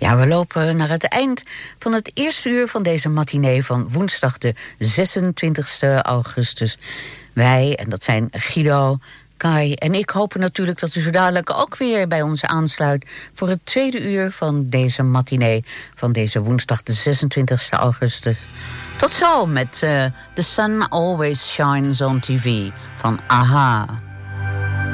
Ja, we lopen naar het eind van het eerste uur van deze matinee van woensdag de 26e augustus. Wij, en dat zijn Guido, Kai en ik, hopen natuurlijk dat u zo dadelijk ook weer bij ons aansluit voor het tweede uur van deze matinee van deze woensdag de 26e augustus. Tot zo met The Sun Always Shines on TV van AHA.